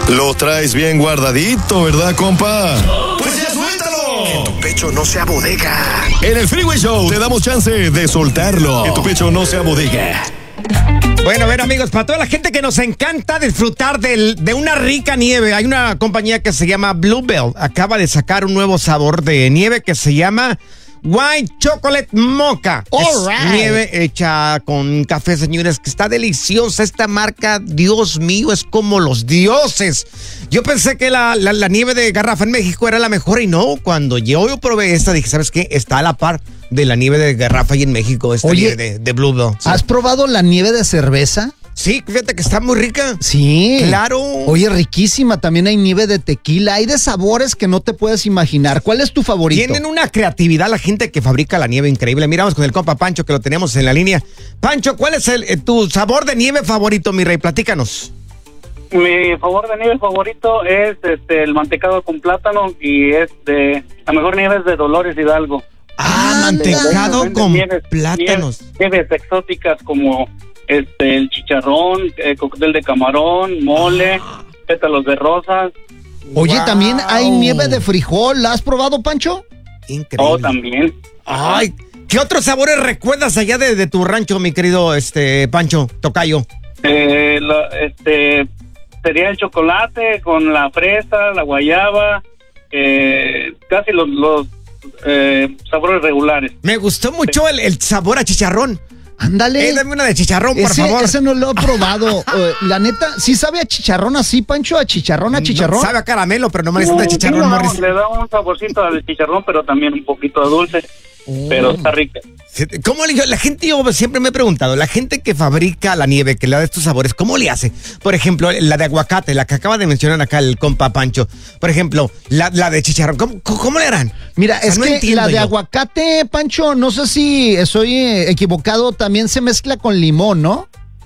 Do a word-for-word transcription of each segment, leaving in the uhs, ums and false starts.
Lo traes bien guardadito, ¿verdad, compa? ¡Pues ya suéltalo! Que tu pecho no sea bodega. En el Freeway Show te damos chance de soltarlo. Que tu pecho no sea bodega. Bueno, a ver, amigos, para toda la gente que nos encanta disfrutar del, de una rica nieve, hay una compañía que se llama Bluebell. Acaba de sacar un nuevo sabor de nieve que se llama White Chocolate Mocha. All Es right. nieve hecha con café, señores, que está deliciosa. Esta marca, Dios mío, es como los dioses. Yo pensé que la, la, la nieve de garrafa en México era la mejor y no. Cuando yo probé esta, dije, ¿sabes qué? Está a la par de la nieve de garrafa ahí en México, esta Oye, nieve de, de Bluebell. Sí. ¿Has probado la nieve de cerveza? Sí, fíjate que está muy rica. Sí. Claro. Oye, riquísima. También hay nieve de tequila. Hay de sabores que no te puedes imaginar. ¿Cuál es tu favorito? Tienen una creatividad la gente que fabrica la nieve increíble. Miramos con el compa Pancho que lo tenemos en la línea. Pancho, ¿cuál es el, eh, tu sabor de nieve favorito, mi rey? Platícanos. Mi favor de nieve favorito es este el mantecado con plátano y es de la mejor nieve es de Dolores Hidalgo. Ah, mantecado Venden con nieves- plátanos. Nieves, nieves exóticas como este el chicharrón, el cóctel de camarón, mole, pétalos de rosas. Oye, Wow. también hay nieve de frijol. ¿La has probado, Pancho? Increíble. Oh, también. Ay, ¿qué otros sabores recuerdas allá de, de tu rancho, mi querido este Pancho, tocayo? Eh, la- este sería el chocolate con la fresa, la guayaba, eh, casi los, los eh, sabores regulares. Me gustó mucho el, el sabor a chicharrón. Ándale. Eh, dame una de chicharrón, por ese, favor. ese no lo he probado. Eh, la neta, ¿sí sabe a chicharrón así, Pancho? ¿A chicharrón, a chicharrón? No, sabe a caramelo, pero no me necesita Sí, chicharrón, le da- Morris. le da un saborcito al chicharrón, pero también un poquito dulce, pero está rica. ¿Cómo le, la gente, yo siempre me he preguntado, la gente que fabrica la nieve, que le da estos sabores, ¿cómo le hace? Por ejemplo, la de aguacate, la que acaba de mencionar acá el compa Pancho. Por ejemplo, la, la de chicharrón, ¿cómo, cómo le harán? Mira, O sea, es no que entiendo la de yo. aguacate, Pancho, no sé si estoy eh, equivocado, también se mezcla con limón, ¿no?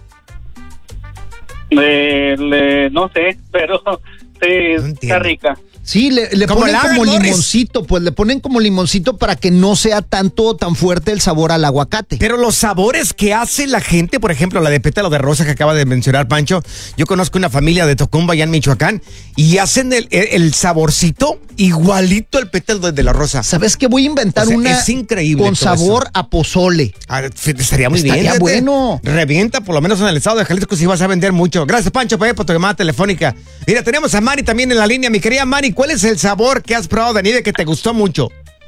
Eh, le- no sé, pero sí, No está entiendo. rica. Sí, le, le ¿Cómo ponen la hagan, como Morris? limoncito, pues le ponen como limoncito para que no sea tanto, tan fuerte el sabor al aguacate. Pero los sabores que hace la gente, por ejemplo, la de pétalo de rosa que acaba de mencionar Pancho, yo conozco una familia de Tocumba allá en Michoacán y hacen el, el- el saborcito igualito al pétalo de, de la rosa. ¿Sabes qué? Voy a inventar O sea, una es increíble con todo sabor eso. a pozole. Ah, f- estaría muy Estaría bien. fíjate. bueno. Revienta, por lo menos en el estado de Jalisco, si vas a vender mucho. Gracias, Pancho, por por tu llamada telefónica. Mira, tenemos a Mari también en la línea. Mi querida Mari, ¿cuál es el sabor que has probado de nieve que te gustó mucho?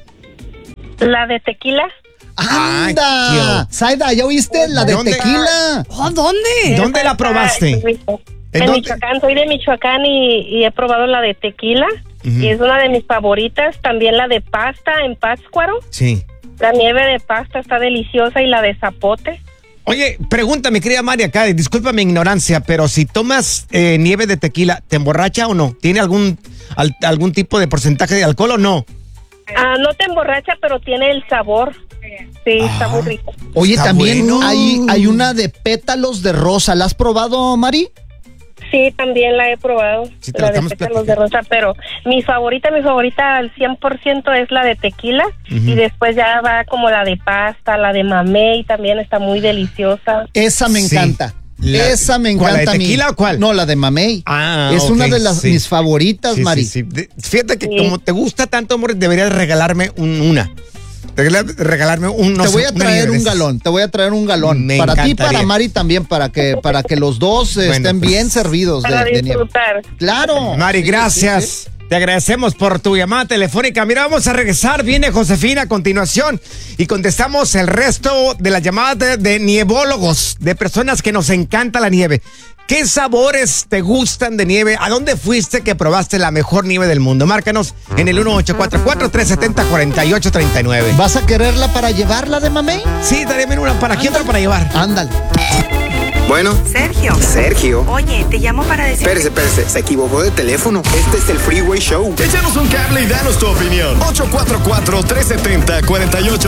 La de tequila. Ay, ¡Anda! tío. Saida, ¿ya oíste? La de ¿Dónde? tequila. Oh, ¿dónde? ¿Dónde la probaste? En, ¿En en dónde? Michoacán, soy de Michoacán y, y he probado la de tequila. Ujú. Y es una de mis favoritas. También la de pasta en Pátzcuaro. Sí. La nieve de pasta está deliciosa y la de zapote. Oye, pregunta, mi querida Mari, acá, disculpa mi ignorancia, pero si tomas eh, nieve de tequila, ¿te emborracha o no? ¿Tiene algún, al- algún tipo de porcentaje de alcohol o no? Ah, no te emborracha, pero tiene el sabor. Sí, está muy rico. Oye, Está también bueno. hay, hay una de pétalos de rosa. ¿La has probado, Mari? Sí, también la he probado. Sí, te la la de estamos pétalos de rosa, pero mi favorita, mi favorita al cien por ciento es la de tequila. Ujú. Y después ya va como la de pasta, la de mamey, también está muy deliciosa. Esa me Sí. encanta. La- Esa me ¿cuál, la de encanta a mí. tequila o cuál? No, la de mamey. Ah, es una ok, de las sí. mis favoritas, Sí, Mari. sí, sí. De- Fíjate que Sí. como te gusta tanto, amor, deberías regalarme un- una. Deberías regalarme un, no te sé, voy a una traer nieve de un esas. galón, te voy a traer un galón. Me para ti y encantaría. para Mari también, para que, para que los dos eh, Bueno, estén pues, bien servidos de, Para de nieve. disfrutar. Claro. Mari, Sí, gracias. sí, sí. Te agradecemos por tu llamada telefónica. Mira, vamos a regresar. Viene Josefina a continuación y contestamos el resto de las llamadas de, de nievólogos, de personas que nos encanta la nieve. ¿Qué sabores te gustan de nieve? ¿A dónde fuiste que probaste la mejor nieve del mundo? Márcanos en el uno ocho cuatro cuatro, tres siete cero, cuatro ocho tres nueve. ¿Vas a quererla para llevarla de mamey? Sí, daré una para aquí, otra para llevar. Ándale. Bueno, Sergio. Sergio. Oye, te llamo para decir... Espérese, espérese, se equivocó de teléfono. Este es el Freeway Show. Échanos un cable y danos tu opinión. ocho cuatro cuatro, tres siete cero, cuatro ocho